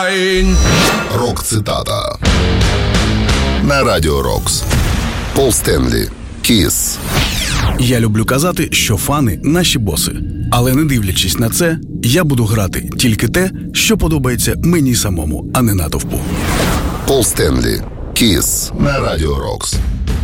Рок-цитата на Радіо Рокс. Пол Стенлі, Kiss. Я люблю казати, що фани – наші боси. Але не дивлячись на це, я буду грати тільки те, що подобається мені самому, а не натовпу. Пол Стенлі, Kiss на Радіо Рокс.